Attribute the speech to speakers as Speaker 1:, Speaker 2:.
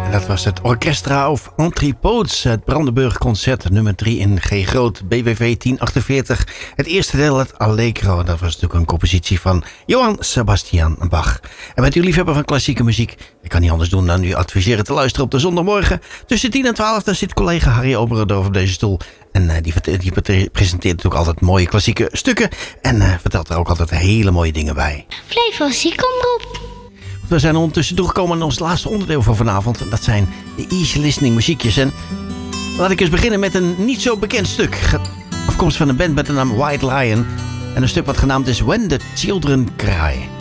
Speaker 1: Dat was het Orchestra of Entrepots, het Brandenburg Concert nummer 3 in G groot, BWV 1048. Het eerste deel, het Allegro, dat was natuurlijk een compositie van Johann Sebastian Bach. En bent u liefhebber van klassieke muziek? Ik kan niet anders doen dan u adviseren te luisteren op de zondagmorgen. Tussen 10 en 12 dan zit collega Harry Oberendorf op deze stoel. En die presenteert natuurlijk altijd mooie klassieke stukken. En vertelt er ook altijd hele mooie dingen bij.
Speaker 2: Flevo Ziekomroep.
Speaker 1: We zijn ondertussen toegekomen aan ons laatste onderdeel van vanavond. Dat zijn de easy listening muziekjes. En laat ik eens beginnen met een niet zo bekend stuk. Afkomstig van een band met de naam White Lion. En een stuk wat genaamd is When the Children Cry.